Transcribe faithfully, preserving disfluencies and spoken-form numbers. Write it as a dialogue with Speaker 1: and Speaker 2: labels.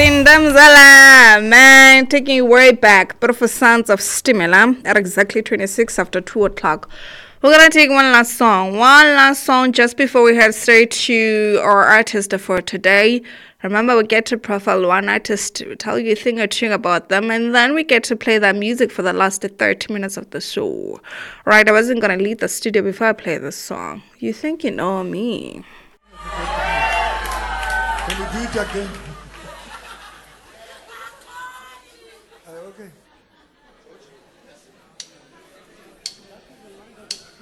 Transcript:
Speaker 1: Tindamzala, man, taking you way back. Beautiful sounds of Stimula at exactly twenty-six after two o'clock. We're gonna take one last song. One last song just before we head straight to our artist for today. Remember, we get to profile one artist, tell you a thing or two about them, and then we get to play their music for the last thirty minutes of the show. Right, I wasn't gonna leave the studio before I play this song. You think you know me.
Speaker 2: Can you do it again?